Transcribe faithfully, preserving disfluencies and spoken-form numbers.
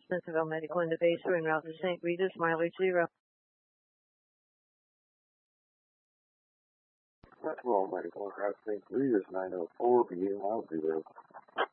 Centerville Medical into base en route to Saint Rita's, mileage zero. Centerville Medical, route Saint Rita's nine oh four, beginning mile zero.